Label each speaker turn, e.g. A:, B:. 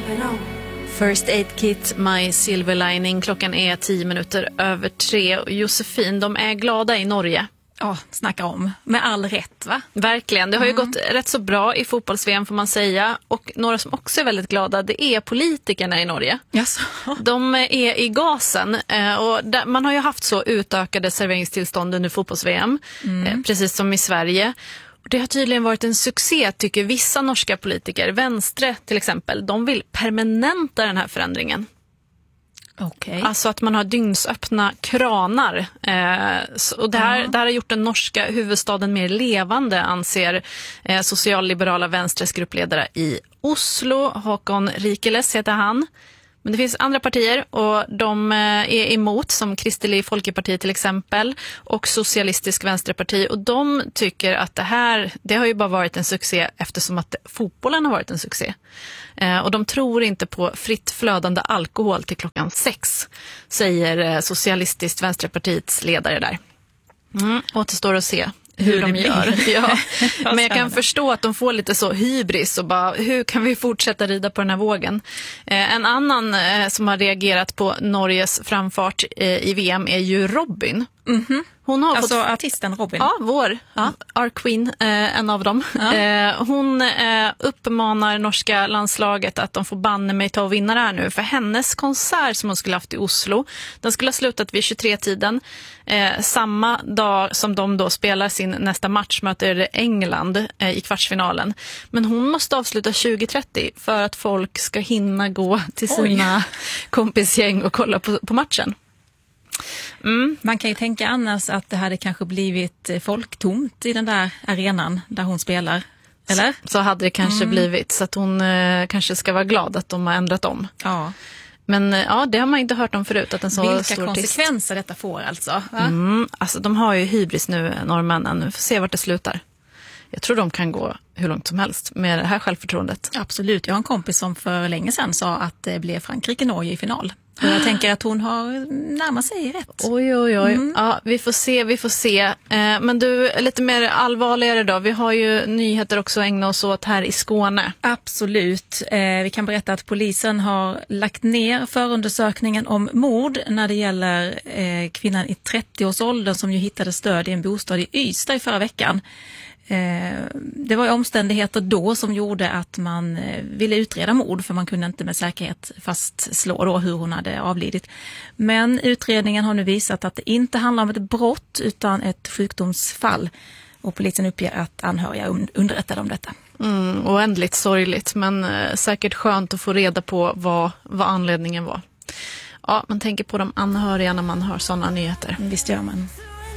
A: First Aid Kit, My Silver Lining. Klockan är 3:10 och Josefin, de är glada i Norge.
B: Ja, snacka om. Med all rätt, va?
A: Verkligen. Det har ju gått rätt så bra i fotbolls-VM, får man säga. Och några som också är väldigt glada, det är politikerna i Norge.
B: Yes.
A: De är i gasen. Och man har ju haft så utökade serveringstillstånd under fotbolls-VM. Precis som i Sverige. Och det har tydligen varit en succé, tycker vissa norska politiker. Vänstre till exempel. De vill permanenta den här förändringen.
B: Okay.
A: Alltså att man har dygnsöppna kranar. Och det här har gjort den norska huvudstaden mer levande, anser socialliberala vänstres gruppledare i Oslo. Håkon Rikeles heter han. Men det finns andra partier och de är emot, som Kristelig Folkeparti till exempel, och Socialistisk Vänsterparti. Och de tycker att det har ju bara varit en succé eftersom att fotbollen har varit en succé. Och de tror inte på fritt flödande alkohol till klockan 6, säger Socialistiskt Vänsterpartiets ledare där. Återstår att se hur de gör. Ja. Men jag kan förstå att de får lite så hybris och bara, hur kan vi fortsätta rida på den här vågen? En annan som har reagerat på Norges framfart i VM är ju Robin. Hon har
B: alltså artisten Robin.
A: Ja, Our Queen, en av dem. Ja. Hon uppmanar norska landslaget att de får banne mig ta och vinna det här nu. För hennes konsert som hon skulle haft i Oslo, den skulle ha slutat vid 23-tiden. Samma dag som de då spelar sin nästa match, möter England i kvartsfinalen. Men hon måste avsluta 20:30 för att folk ska hinna gå till sina kompisgäng och kolla på matchen.
B: Man kan ju tänka annars att det hade kanske blivit folktomt i den där arenan där hon spelar, eller?
A: Så hade det kanske blivit, så att hon kanske ska vara glad att de har ändrat om.
B: Ja.
A: Men ja, det har man inte hört om förut, att en så
B: vilka
A: stor
B: konsekvenser detta får alltså?
A: Alltså de har ju hybris nu, norrmännen. Nu får se vart det slutar. Jag tror de kan gå hur långt som helst med det här självförtroendet.
B: Absolut, jag har en kompis som för länge sedan sa att det blev Frankrike-Norge i final. Och jag tänker att hon har närmat sig rätt.
A: Oj. Ja, vi får se. Men du, lite mer allvarligare då. Vi har ju nyheter också att ägna oss åt här i Skåne.
B: Absolut. Vi kan berätta att polisen har lagt ner förundersökningen om mord när det gäller kvinnan i 30-årsåldern som ju hittade stöd i en bostad i Ystad i förra veckan. Det var ju omständigheter då som gjorde att man ville utreda mord, för man kunde inte med säkerhet fastslå då hur hon hade avlidit. Men utredningen har nu visat att det inte handlar om ett brott utan ett sjukdomsfall, och polisen uppger att anhöriga underrättade om detta.
A: Oändligt sorgligt, men säkert skönt att få reda på vad anledningen var. Ja, man tänker på de anhöriga när man hör sådana nyheter.
B: Visst gör man.